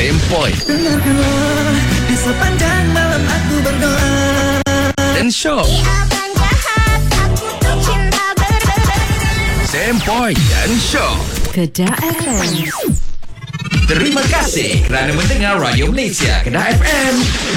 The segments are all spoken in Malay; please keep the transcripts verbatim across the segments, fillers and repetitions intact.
Sempoi Dengarkanlah di sepanjang malam aku berdoa. dan Syok. Sempoi dan Syok. Kedah F M. Terima kasih kerana mendengar Radio Malaysia Kedah F M.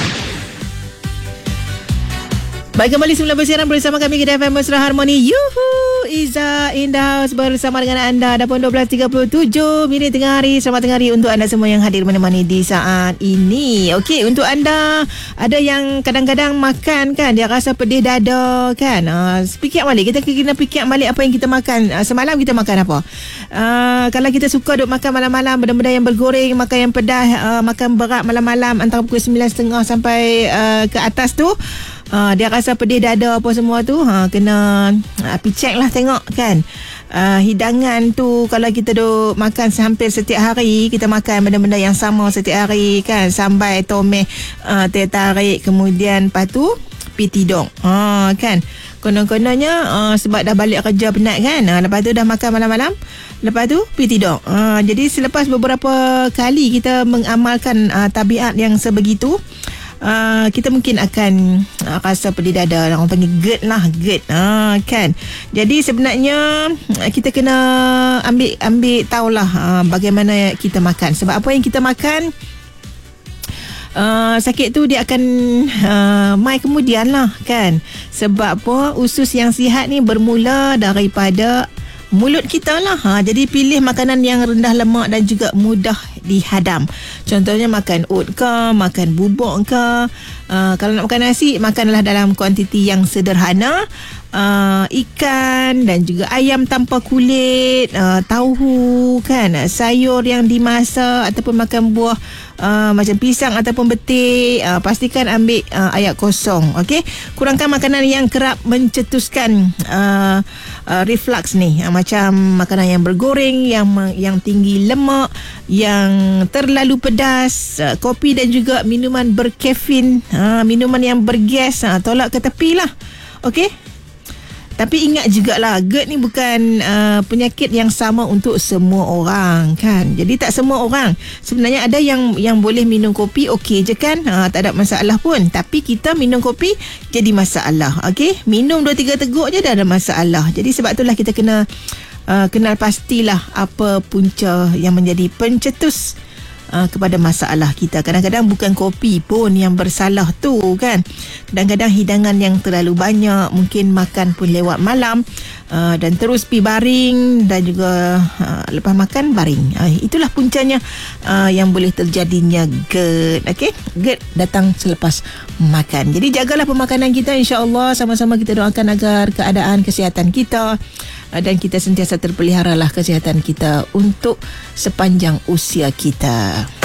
Baik, kembali semula bersiaran bersama kami Kedah F M Mesra Harmoni. Yuhu, Iza in the house bersama dengan anda. Dah pun dua belas tiga puluh tujuh minit tengah hari. Selamat tengah hari untuk anda semua yang hadir menemani di saat ini. Okey, untuk anda ada yang kadang-kadang makan kan, dia rasa pedih dada kan. Uh, fikir balik, kita kena fikir balik apa yang kita makan. Uh, semalam kita makan apa? Uh, kalau kita suka duk makan malam-malam benda-benda yang bergoreng, makan yang pedas, uh, makan berat malam-malam antara pukul sembilan tiga puluh sampai uh, ke atas tu, Uh, dia rasa pedih dada apa semua tu, ha, kena uh, pergi check lah, tengok kan. Uh, hidangan tu kalau kita duk makan hampir setiap hari, kita makan benda-benda yang sama setiap hari kan, sambai tomeh, uh, teh tarik, kemudian lepas tu pergi tidur, ha, kan. Konon-kononnya uh, sebab dah balik kerja penat kan, uh, lepas tu dah makan malam-malam, lepas tu pergi tidur. uh, Jadi selepas beberapa kali kita mengamalkan uh, tabiat yang sebegitu, Uh, kita mungkin akan uh, rasa pedih dada, orang panggil GERD lah, GERD, uh, kan. Jadi sebenarnya uh, kita kena ambil ambil tahulah uh, bagaimana kita makan. Sebab apa yang kita makan, Uh, sakit tu dia akan uh, mai kemudian lah kan. Sebab apa? Usus yang sihat ni bermula daripada mulut kita lah, ha. Jadi pilih makanan yang rendah lemak dan juga mudah dihadam. Contohnya makan oat ke, makan bubuk ke. uh, Kalau nak makan nasi, makanlah dalam kuantiti yang sederhana. Uh, ikan dan juga ayam tanpa kulit, uh, tauhu kan, sayur yang dimasak ataupun makan buah uh, macam pisang ataupun betik. Uh, pastikan ambil uh, air kosong. Okey, kurangkan makanan yang kerap mencetuskan uh, uh, reflux ni, uh, macam makanan yang bergoreng, yang yang tinggi lemak, yang terlalu pedas, uh, kopi dan juga minuman berkafein, uh, minuman yang bergas, uh, tolak ke tepi lah. Okey. Tapi ingat jugalah, GERD ni bukan uh, penyakit yang sama untuk semua orang kan. Jadi tak semua orang. Sebenarnya ada yang yang boleh minum kopi okey je kan, uh, tak ada masalah pun. Tapi kita minum kopi jadi masalah. Okey, minum dua tiga teguk je dah ada masalah. Jadi sebab itulah kita kena uh, kenal pastilah apa punca yang menjadi pencetus Uh, kepada masalah kita. Kadang-kadang bukan kopi pun yang bersalah tu kan. Kadang-kadang hidangan yang terlalu banyak, mungkin makan pun lewat malam, uh, dan terus pi baring dan juga uh, lepas makan baring. Uh, itulah puncanya uh, yang boleh terjadinya GERD. Okey, GERD datang selepas makan. Jadi jagalah pemakanan kita, insya-Allah. Sama-sama kita doakan agar keadaan kesihatan kita dan kita sentiasa terpeliharalah kesihatan kita untuk sepanjang usia kita.